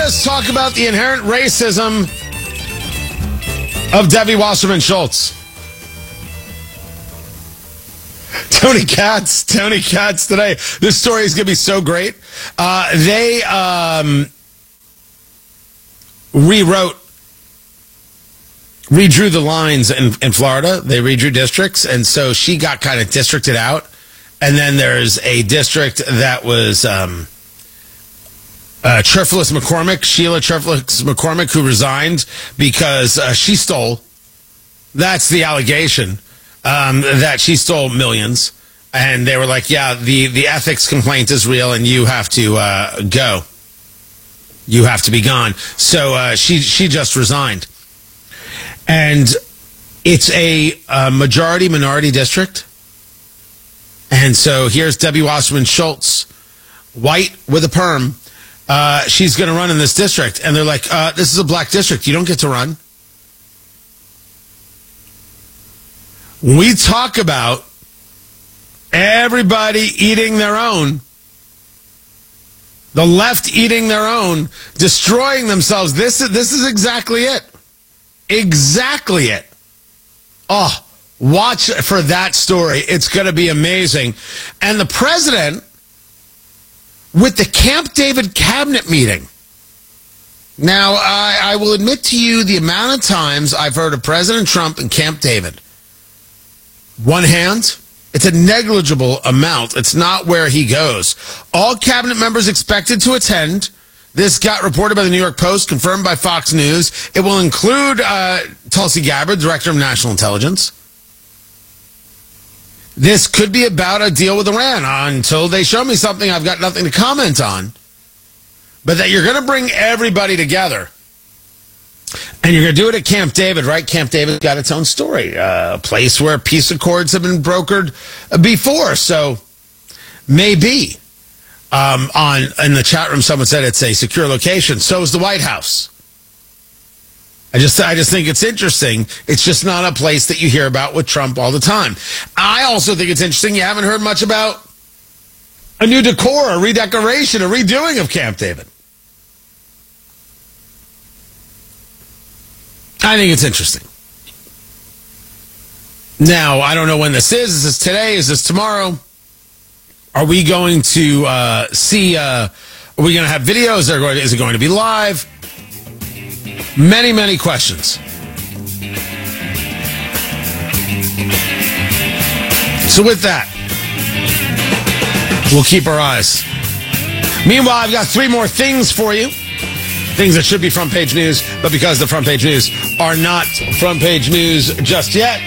us talk about the inherent racism of Debbie Wasserman Schultz. Tony Katz today. This story is going to be so great. They redrew the lines in Florida. They redrew districts, and so she got kind of districted out. And then there's a district that was Cherfilus McCormick, Sheila Cherfilus McCormick, who resigned because she stole. That's the allegation, that she stole millions. And they were like, yeah, the ethics complaint is real, and you have to go. You have to be gone. So she just resigned. And it's a majority-minority district. And so here's Debbie Wasserman Schultz, white with a perm. She's going to run in this district. And they're like, this is a black district. You don't get to run. When we talk about everybody eating their own, the left eating their own, destroying themselves, this is exactly it. Exactly it. Oh, watch for that story. It's going to be amazing. And the president with the Camp David cabinet meeting. Now, I will admit to you the amount of times I've heard of President Trump and Camp David. One hand, it's a negligible amount. It's not where he goes. All cabinet members expected to attend. This got reported by the New York Post, confirmed by Fox News. It will include Tulsi Gabbard, Director of National Intelligence. This could be about a deal with Iran. Until they show me something, I've got nothing to comment on. But that you're going to bring everybody together. And you're going to do it at Camp David, right? Camp David's got its own story. A place where peace accords have been brokered before. So maybe. In the chat room, someone said it's a secure location. So is the White House. I just think it's interesting. It's just not a place that you hear about with Trump all the time. I also think it's interesting you haven't heard much about a new decor, a redecoration, a redoing of Camp David. I think it's interesting. Now, I don't know when this is. Is this today? Is this tomorrow? Are we going to see, are we going to have videos? Is it going to be live? Many, many questions. So with that, we'll keep our eyes. Meanwhile, I've got 3 more things for you. Things that should be front page news, but because the front page news are not front page news just yet.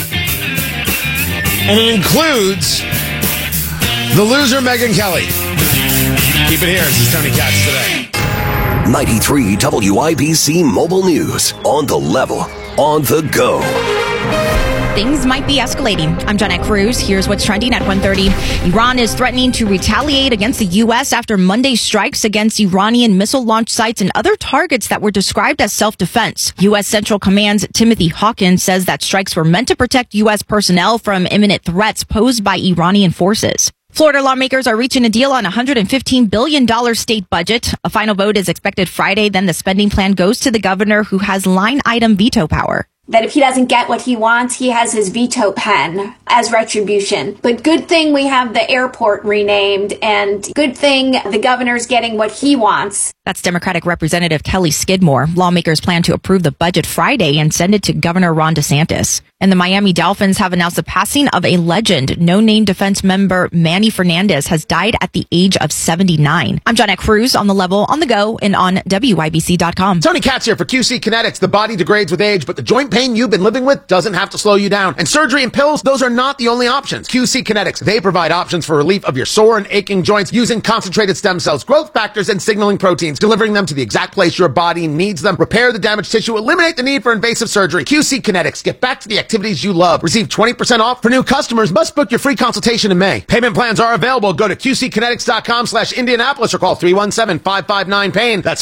And it includes the loser, Megyn Kelly. Keep it here. This is Tony Katz today. 93 WIBC Mobile News. On the level. On the go. Things might be escalating. I'm Jonette Cruz. Here's what's trending at 1:30. Iran is threatening to retaliate against the U.S. after Monday's strikes against Iranian missile launch sites and other targets that were described as self-defense. U.S. Central Command's Timothy Hawkins says that strikes were meant to protect U.S. personnel from imminent threats posed by Iranian forces. Florida lawmakers are reaching a deal on a $115 billion state budget. A final vote is expected Friday. Then the spending plan goes to the governor, who has line item veto power. That if he doesn't get what he wants, he has his veto pen as retribution. But good thing we have the airport renamed, and good thing the governor's getting what he wants. That's Democratic Representative Kelly Skidmore. Lawmakers plan to approve the budget Friday and send it to Governor Ron DeSantis. And the Miami Dolphins have announced the passing of a legend. No-name defense member Manny Fernandez has died at the age of 79. I'm Jonette Cruz, on the level, on the go, and on WIBC.com. Tony Katz here for QC Kinetics. The body degrades with age, but the joint pain you've been living with doesn't have to slow you down. And surgery and pills, those are not the only options. QC Kinetics, they provide options for relief of your sore and aching joints using concentrated stem cells, growth factors, and signaling proteins, delivering them to the exact place your body needs them. Repair the damaged tissue, eliminate the need for invasive surgery. QC Kinetics, get back to the activities you love. Receive 20% off for new customers. Must book your free consultation in May. Payment plans are available. Go to QCkinetics.com/Indianapolis or call 317-559-PAIN. That's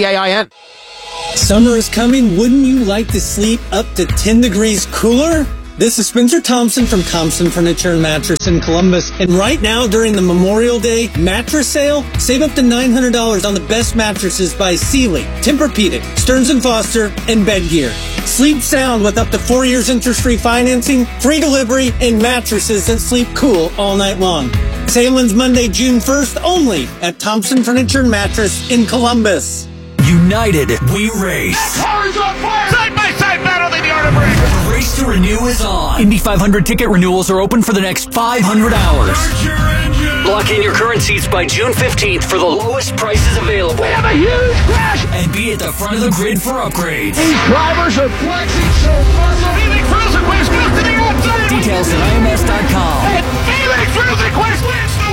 559-PAIN. Summer is coming. Wouldn't you like to sleep up to 10 degrees cooler? This is Spencer Thompson from Thompson Furniture and Mattress in Columbus. And right now, during the Memorial Day mattress sale, save up to $900 on the best mattresses by Sealy, Tempur-Pedic, Stearns & Foster, and Bedgear. Sleep sound with up to 4 years interest-free financing, free delivery, and mattresses that sleep cool all night long. Sale ends Monday, June 1st only at Thompson Furniture and Mattress in Columbus. United, we race. Cars on fire! Side-by-side battle, the art of race! The race to renew is on. Indy 500 ticket renewals are open for the next 500 hours. Start your engine! Lock in your current seats by June 15th for the lowest prices available. We have a huge crash! And be at the front of the grid for upgrades. These drivers are flexing so muscle. Felix Rosenquist goes to the outside! Details at IMS.com. And Felix Rosenquist wins the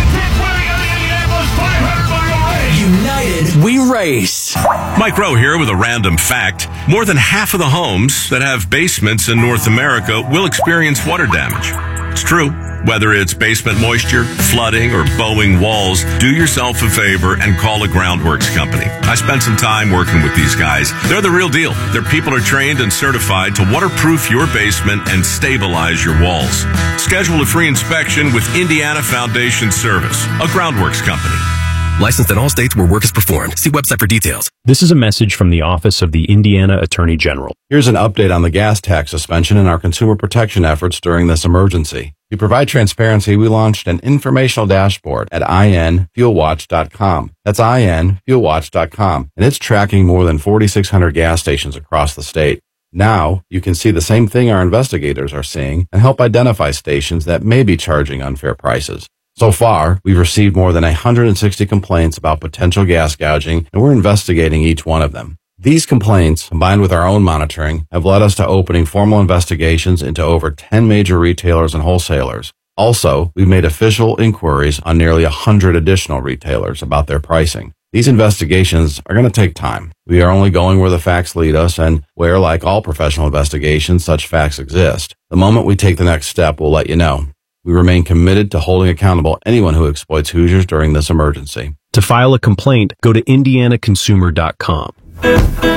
120 of the Indianapolis 500-mile race! United, we race. Mike Rowe here with a random fact. More than half of the homes that have basements in North America will experience water damage. It's true. Whether it's basement moisture, flooding, or bowing walls, do yourself a favor and call a Groundworks company. I spent some time working with these guys. They're the real deal. Their people are trained and certified to waterproof your basement and stabilize your walls. Schedule a free inspection with Indiana Foundation Service, a Groundworks company. Licensed in all states where work is performed. See website for details. This is a message from the Office of the Indiana Attorney General. Here's an update on the gas tax suspension and our consumer protection efforts during this emergency. To provide transparency, we launched an informational dashboard at infuelwatch.com. That's infuelwatch.com, and it's tracking more than 4,600 gas stations across the state. Now, you can see the same thing our investigators are seeing and help identify stations that may be charging unfair prices. So far, we've received more than 160 complaints about potential gas gouging, and we're investigating each one of them. These complaints, combined with our own monitoring, have led us to opening formal investigations into over 10 major retailers and wholesalers. Also, we've made official inquiries on nearly 100 additional retailers about their pricing. These investigations are going to take time. We are only going where the facts lead us and where, like all professional investigations, such facts exist. The moment we take the next step, we'll let you know. We remain committed to holding accountable anyone who exploits Hoosiers during this emergency. To file a complaint, go to indianaconsumer.com. I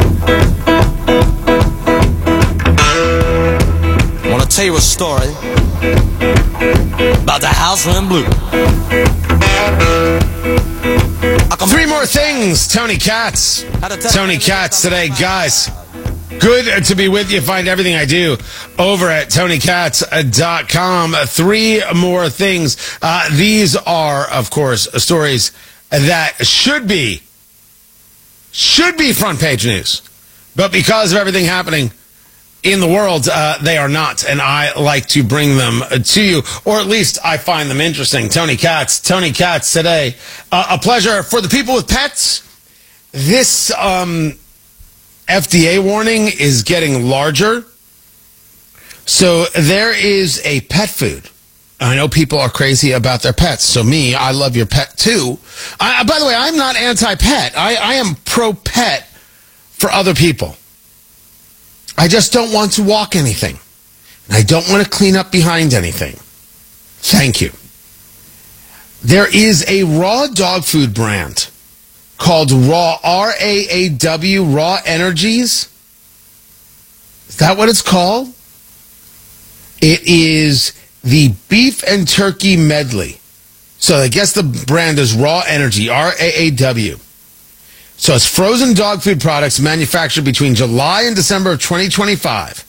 want to tell you a story about the house in blue. Three more things. Tony Katz. Tony Katz today. Guys, good to be with you. Find everything I do over at TonyKatz.com. Three more things. These are, of course, stories that should be front page news. But because of everything happening in the world, they are not. And I like to bring them to you, or at least I find them interesting. Tony Katz today. A pleasure. For the people with pets, this FDA warning is getting larger. So there is a pet food. I know people are crazy about their pets. So I love your pet too. By the way, I'm not anti-pet. I am pro-pet for other people. I just don't want to walk anything. And I don't want to clean up behind anything. Thank you. There is a raw dog food brand called Raw, R-A-A-W, Raw Energies. Is that what it's called? It is the beef and turkey medley. So I guess the brand is Raw Energy, R-A-A-W. So it's frozen dog food products manufactured between July and December of 2025.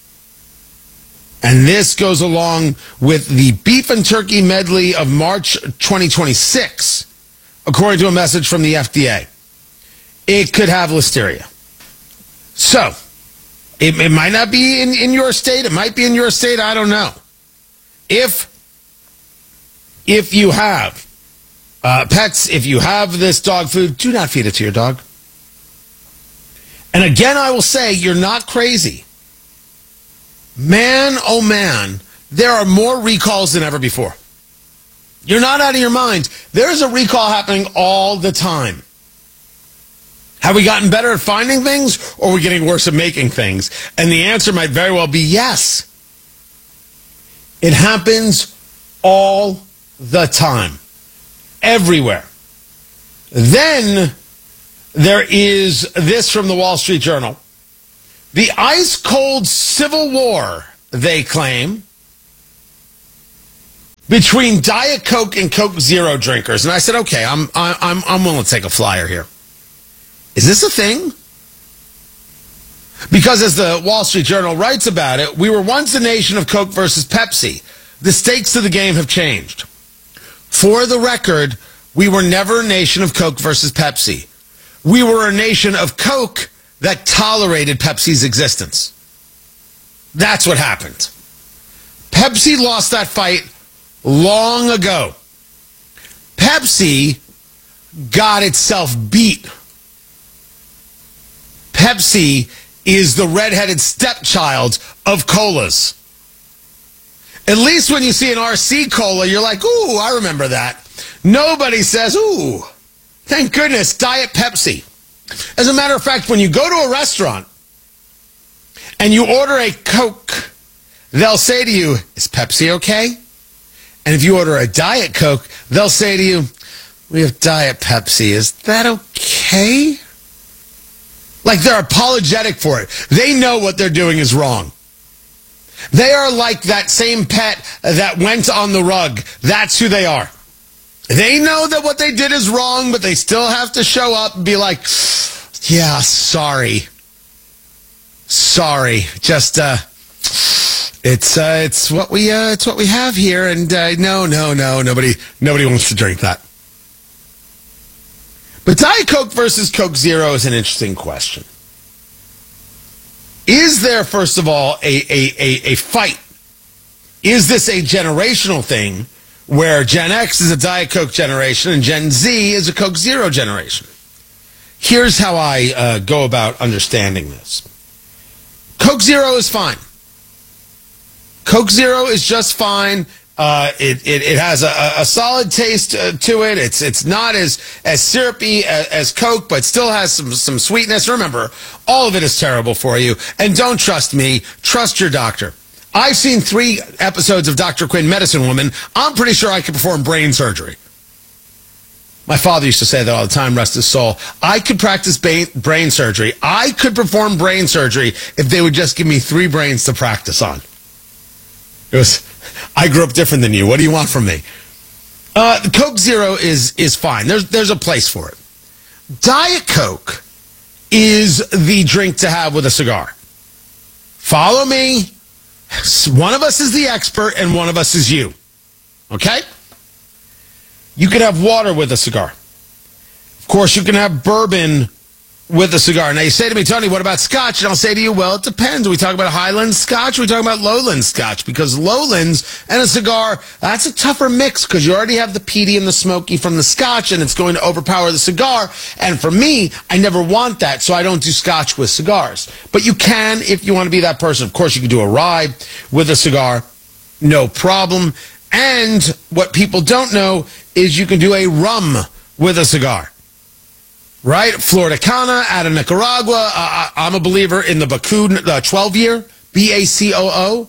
And this goes along with the beef and turkey medley of March 2026, according to a message from the FDA. It could have listeria. So it might not be in your state. It might be in your state. I don't know. If you have pets, if you have this dog food, do not feed it to your dog. And again, I will say, you're not crazy. Man, oh man, there are more recalls than ever before. You're not out of your mind. There's a recall happening all the time. Have we gotten better at finding things, or are we getting worse at making things? And the answer might very well be yes. It happens all the time. Everywhere. Then there is this from the Wall Street Journal. The ice-cold civil war they claim, between Diet Coke and Coke Zero drinkers. And I said, okay, I'm willing to take a flyer here. Is this a thing? Because as the Wall Street Journal writes about it, we were once a nation of Coke versus Pepsi. The stakes of the game have changed. For the record, we were never a nation of Coke versus Pepsi. We were a nation of Coke that tolerated Pepsi's existence. That's what happened. Pepsi lost that fight long ago. Pepsi got itself beat. Pepsi is the redheaded stepchild of colas. At least when you see an RC cola, you're like, ooh, I remember that. Nobody says, ooh, thank goodness, Diet Pepsi. As a matter of fact, when you go to a restaurant and you order a Coke, they'll say to you, is Pepsi okay? And if you order a Diet Coke, they'll say to you, we have Diet Pepsi. Is that okay? Like they're apologetic for it. They know what they're doing is wrong. They are like that same pet that went on the rug. That's who they are. They know that what they did is wrong, but they still have to show up and be like, yeah, sorry. Sorry. Just, it's what we have here, and no, nobody wants to drink that. But Diet Coke versus Coke Zero is an interesting question. Is there, first of all, a fight? Is this a generational thing where Gen X is a Diet Coke generation and Gen Z is a Coke Zero generation? Here's how I go about understanding this. Coke Zero is fine. Coke Zero is just fine. It has a solid taste to it. It's not as syrupy as Coke, but still has some sweetness. Remember, all of it is terrible for you. And don't trust me. Trust your doctor. I've seen 3 episodes of Dr. Quinn, Medicine Woman. I'm pretty sure I could perform brain surgery. My father used to say that all the time, rest his soul. I could practice brain surgery. I could perform brain surgery if they would just give me 3 brains to practice on. I grew up different than you. What do you want from me? The Coke Zero is fine. There's a place for it. Diet Coke is the drink to have with a cigar. Follow me. One of us is the expert and one of us is you. Okay? You can have water with a cigar. Of course, you can have bourbon with a cigar. Now, you say to me, Tony, what about scotch? And I'll say to you, well, it depends. Are we talking about Highland scotch? Or are we talking about Lowland scotch? Because Lowlands and a cigar, that's a tougher mix because you already have the peaty and the smoky from the scotch, and it's going to overpower the cigar. And for me, I never want that, so I don't do scotch with cigars. But you can if you want to be that person. Of course, you can do a rye with a cigar. No problem. And what people don't know is you can do a rum with a cigar. Right? Florida Cana out of Nicaragua. I'm a believer in the Baku 12-year. BACOO.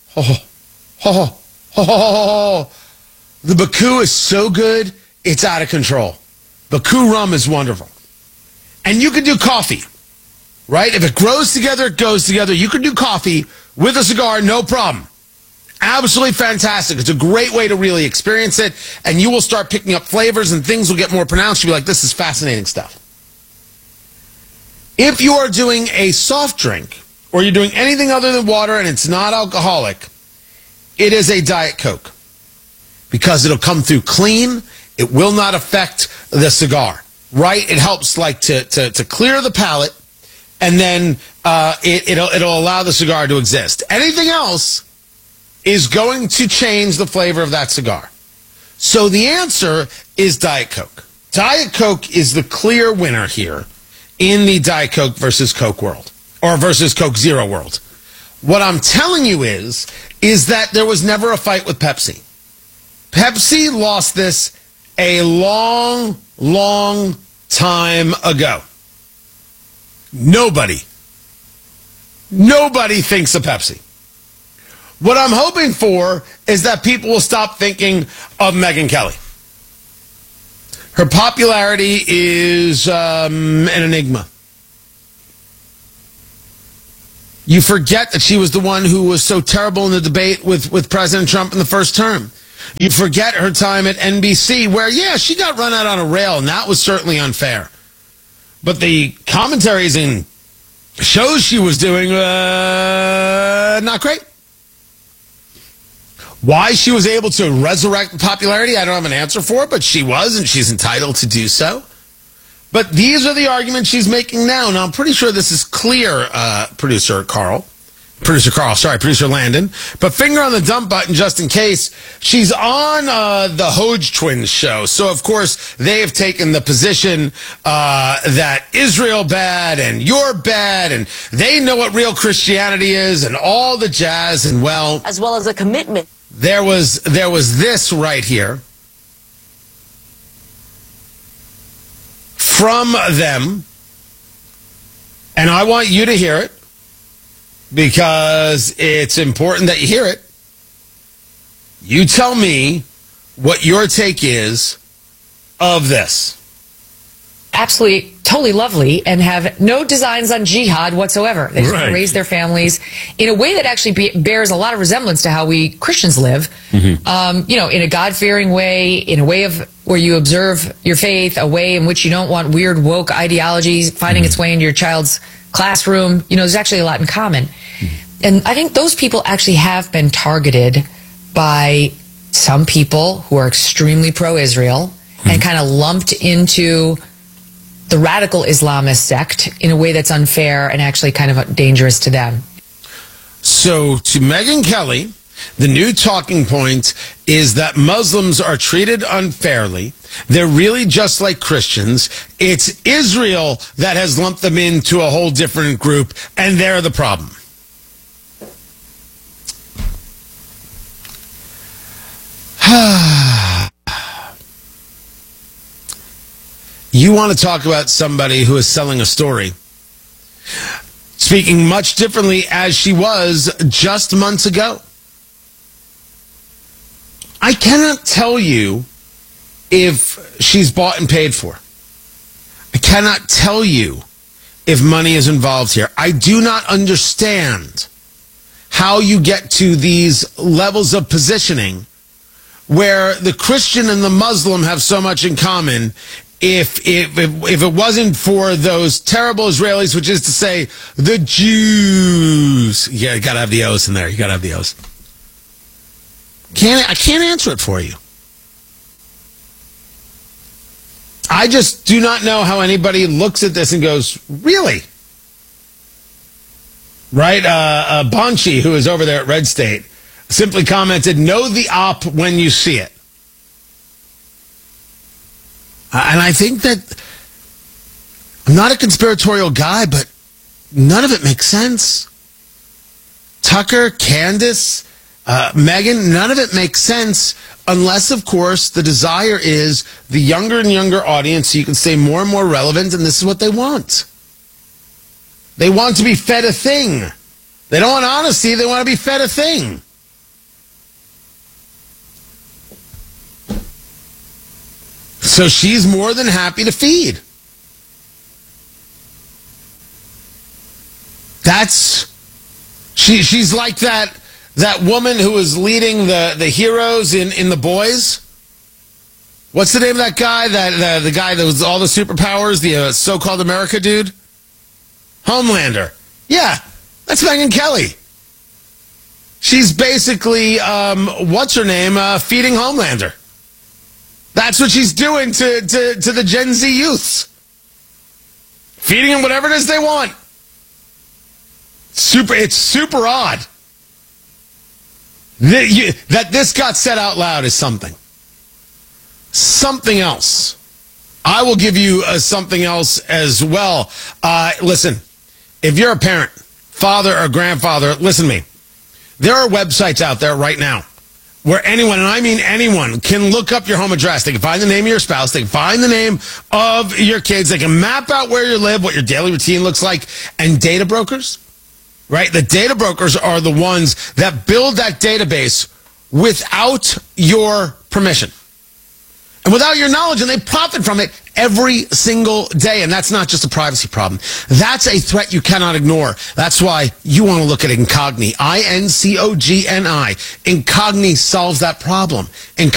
The Baku is so good, it's out of control. Baku rum is wonderful. And you can do coffee. Right? If it grows together, it goes together. You can do coffee with a cigar, no problem. Absolutely fantastic. It's a great way to really experience it, and you will start picking up flavors and things will get more pronounced. You'll be like, this is fascinating stuff. If you are doing a soft drink, or you're doing anything other than water and it's not alcoholic, it is a Diet Coke. Because it'll come through clean, it will not affect the cigar. Right? It helps like to clear the palate, and then it'll allow the cigar to exist. Anything else is going to change the flavor of that cigar. So the answer is Diet Coke. Diet Coke is the clear winner here in the Diet Coke versus Coke world, or versus Coke Zero world. What I'm telling you is that there was never a fight with Pepsi. Pepsi lost this a long, long time ago. Nobody thinks of Pepsi. What I'm hoping for is that people will stop thinking of Megyn Kelly. Her popularity is an enigma. You forget that she was the one who was so terrible in the debate with President Trump in the first term. You forget her time at NBC where, yeah, she got run out on a rail, and that was certainly unfair. But the commentaries and shows she was doing, not great. Why she was able to resurrect popularity, I don't have an answer for, but she was, and she's entitled to do so. But these are the arguments she's making now. Now, I'm pretty sure this is clear, Producer Landon. But finger on the dump button just in case. She's on the Hoge Twins show. So, of course, they have taken the position that Israel bad and you're bad, and they know what real Christianity is and all the jazz. And, well, as well as a commitment. There was this right here from them, and I want you to hear it because it's important that you hear it. You tell me what your take is of this. Absolutely, totally lovely, and have no designs on jihad whatsoever. They just want to raise their families in a way that actually bears a lot of resemblance to how we Christians live. Mm-hmm. In a God-fearing way, in a way of where you observe your faith, a way in which you don't want weird woke ideologies finding its way into your child's classroom. There's actually a lot in common. Mm-hmm. And I think those people actually have been targeted by some people who are extremely pro-Israel and kind of lumped into the radical Islamist sect in a way that's unfair and actually kind of dangerous to them. So to Megyn Kelly, the new talking point is that Muslims are treated unfairly. They're really just like Christians. It's Israel that has lumped them into a whole different group, and they're the problem. You want to talk about somebody who is selling a story, speaking much differently as she was just months ago. I cannot tell you if she's bought and paid for. I cannot tell you if money is involved here. I do not understand how you get to these levels of positioning where the Christian and the Muslim have so much in common. If it wasn't for those terrible Israelis, which is to say, the Jews. Yeah, you gotta have the O's in there. You gotta have the O's. I can't answer it for you. I just do not know how anybody looks at this and goes, really? Right? Bonchi, who is over there at Red State, simply commented, know the op when you see it. And I think that I'm not a conspiratorial guy, but none of it makes sense. Tucker, Candace, Megyn, none of it makes sense unless, of course, the desire is the younger and younger audience so you can stay more and more relevant, and this is what they want. They want to be fed a thing. They don't want honesty, they want to be fed a thing. So she's more than happy to feed. She's like that woman who was leading the heroes in The Boys. What's the name of that guy? The guy that was all the superpowers, the so-called America dude? Homelander. Yeah, that's Megyn Kelly. She's basically, what's her name, feeding Homelander. That's what she's doing to the Gen Z youths. Feeding them whatever it is they want. It's super odd. That this got said out loud is something. Something else. I will give you something else as well. Listen, if you're a parent, father or grandfather, listen to me. There are websites out there right now where anyone, and I mean anyone, can look up your home address. They can find the name of your spouse. They can find the name of your kids. They can map out where you live, what your daily routine looks like. And data brokers, right? The data brokers are the ones that build that database without your permission. and without your knowledge, and they profit from it every single day. And that's not just a privacy problem. That's a threat you cannot ignore. That's why you want to look at Incogni. Incogni. Incogni solves that problem.